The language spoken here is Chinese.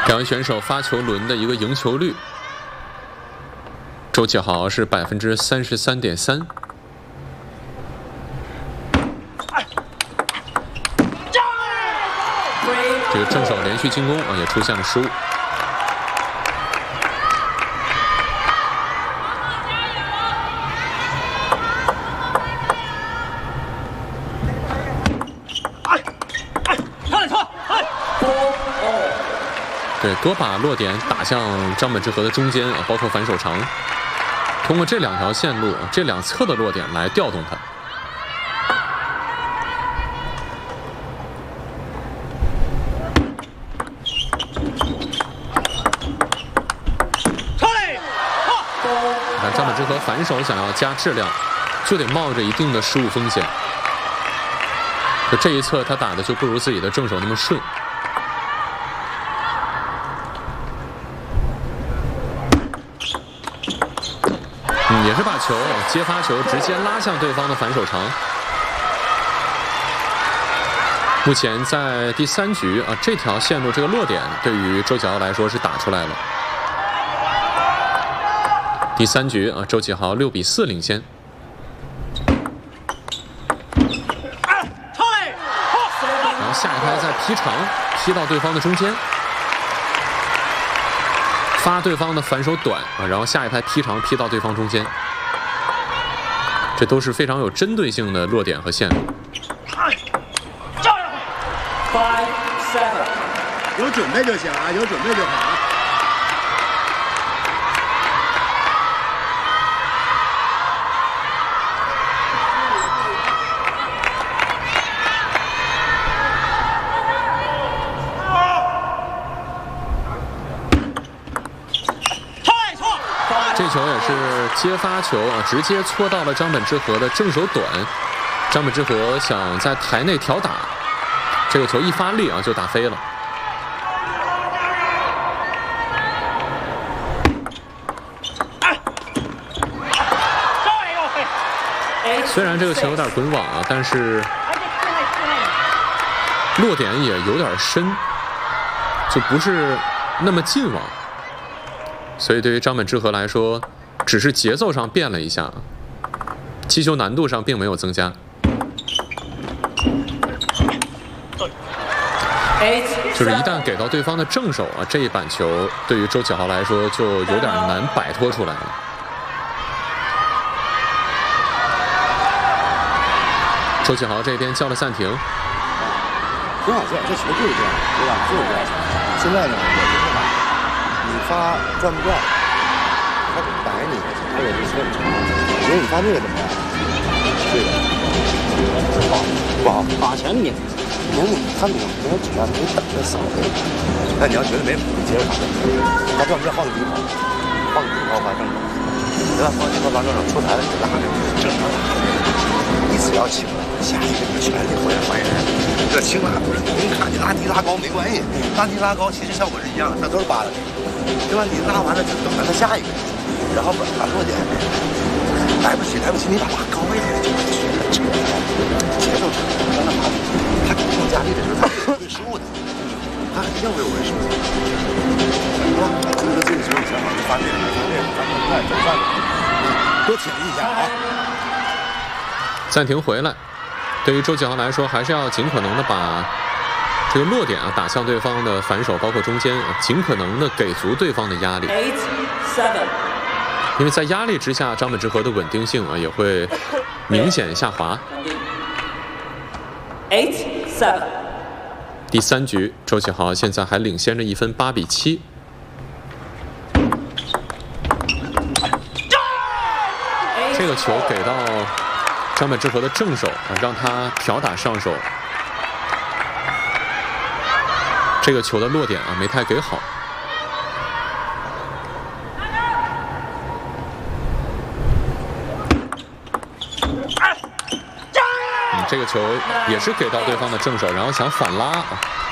两位选手发球轮的一个赢球率，周启豪是33.3%。这个正手连续进攻也出现了失误。对，多把落点打向张本智和的中间包括反手长，通过这两条线路，这两侧的落点来调动他。看张本智和反手想要加质量，就得冒着一定的失误风险。就这一侧他打的就不如自己的正手那么顺。也是把球接发球直接拉向对方的反手长。目前在第3局这条线路这个落点对于周启豪来说是打出来了。第3局周启豪6-4领先。然后下一拍再劈长，劈到对方的中间。发对方的反手短然后下一拍劈长劈到对方中间，这都是非常有针对性的落点和线路。 有准备就行啊，有准备就好。 这球也是接发球直接戳到了张本智和的正手短。张本智和想在台内挑打，这个球一发力就打飞了。虽然这个球有点滚网但是落点也有点深，就不是那么近网。所以对于张本智和来说，只是节奏上变了一下，击球难度上并没有增加。就是一旦给到对方的正手这一板球对于周启豪来说就有点难摆脱出来了。周启豪这边叫了暂停。 挺好笑，这球就是这样，对吧？就是这样。现在呢，我觉得你发转不转，他怎么摆你，他有这些很重要。我觉得你发这个怎么样？这个不好，不好，打前你他没有质量，你等着扫这个。那你要觉得没谱，你接着打。他转不转放低抛，放低抛发正手，对吧？放低抛发正手，出台了你就拉着，正常打。你只要轻了，下一个你全力回来还原。这轻拉不是你看你拉低拉高没关系，拉低拉高其实效果是一样的，那都是扒拉，对吧？你拉完了就等他下一个，然后把落点来不及，你把拉高一点就这个节奏让他把他主动加力的时候他会失误的，他一定会有会失误的，是吧？所以说这个时候想好就发这个，咱们快走上多体力一下啊！ 暂停回来。对于周启豪来说，还是要尽可能的把这个落点打向对方的反手，包括中间，尽可能的给足对方的压力。因为在压力之下，张本智和的稳定性也会明显下滑。第3局，周启豪现在还领先着1分，8-7。这个球给到张本智和的正手让他挑打上手，这个球的落点没太给好。这个球也是给到对方的正手，然后想反拉